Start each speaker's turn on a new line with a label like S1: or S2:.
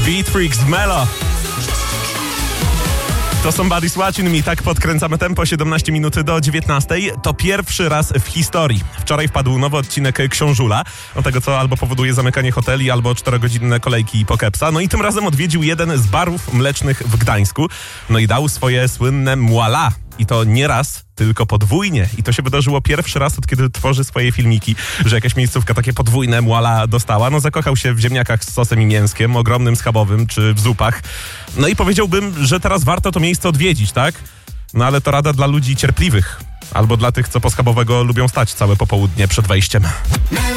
S1: Beat Freaks, Melo. To Somebody's Watching Me, tak podkręcamy tempo, 17 minut do 19. To pierwszy raz w historii. Wczoraj wpadł nowy odcinek Książula, o tego co albo powoduje zamykanie hoteli, albo 4-godzinne kolejki po kepsa. No i tym razem odwiedził jeden z barów mlecznych w Gdańsku. No i dał swoje słynne muala. I to nie raz, tylko podwójnie. I to się wydarzyło pierwszy raz, od kiedy tworzy swoje filmiki, że jakaś miejscówka takie podwójne muala dostała. No zakochał się w ziemniakach z sosem i mięskiem, ogromnym schabowym czy w zupach. No i powiedziałbym, że teraz warto to miejsce odwiedzić, tak? No ale to rada dla ludzi cierpliwych. Albo dla tych, co po schabowego lubią stać całe popołudnie przed wejściem.